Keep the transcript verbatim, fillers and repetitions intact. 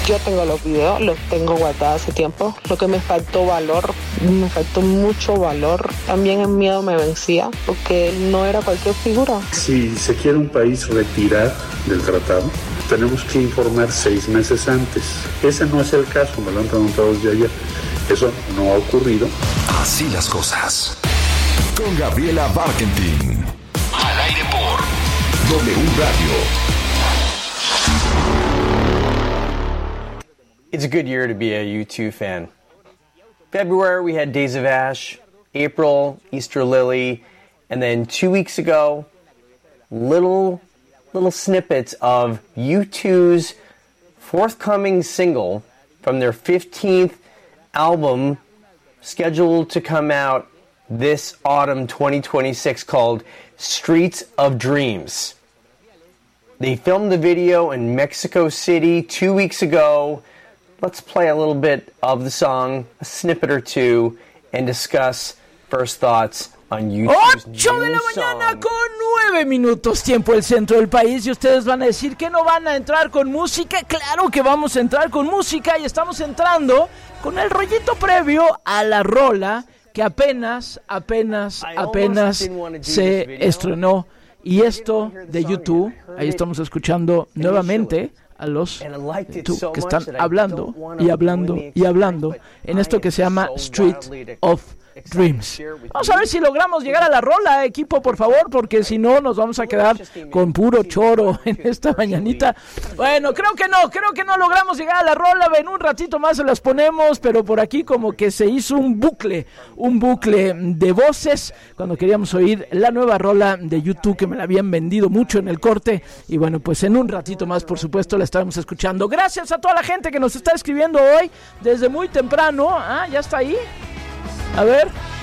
Yo tengo los videos, los tengo guardados hace tiempo. Lo que me faltó valor, me faltó mucho valor. También el miedo me vencía porque no era cualquier figura. Si se quiere un país retirar del tratado, tenemos que informar seis meses antes. Ese no es el caso, me lo han preguntado desde ayer. Eso no ha ocurrido. Así las cosas. Con Gabriela Barkentin. Al aire por W Radio. It's a good year to be a U two fan. February, we had Days of Ash. April, Easter Lily. And then two weeks ago, little, little snippets of U two's forthcoming single from their fifteenth album, scheduled to come out this autumn twenty twenty-six, called Streets of Dreams. They filmed the video in Mexico City two weeks ago. Let's play a little bit of the song, a snippet or two, and discuss first thoughts on U two's ocho de la mañana con nueve minutos, tiempo el centro del país, y ustedes van a decir que no van a entrar con música. Claro que vamos a entrar con música, y estamos entrando con el rollito previo a la rola que apenas, apenas, apenas se estrenó. Y esto de U two, ahí estamos escuchando nuevamente a los U two que están hablando y hablando y hablando en esto que se llama Street of Dreams. Vamos a ver si logramos llegar a la rola, equipo, por favor, porque si no nos vamos a quedar con puro choro en esta mañanita. Bueno, creo que no, creo que no logramos llegar a la rola. En un ratito más se las ponemos, pero por aquí como que se hizo un bucle, un bucle de voces cuando queríamos oír la nueva rola de U two, que me la habían vendido mucho en el corte. Y bueno, pues en un ratito más, por supuesto, la estaremos escuchando. Gracias a toda la gente que nos está escribiendo hoy desde muy temprano. Ah, ya está ahí. A ver,